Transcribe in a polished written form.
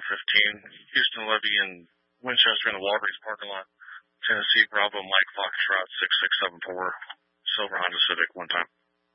Houston Levy and Winchester in the Walgreens parking lot. Tennessee Bravo Mike Foxtrot 6674 Silver Honda Civic one time.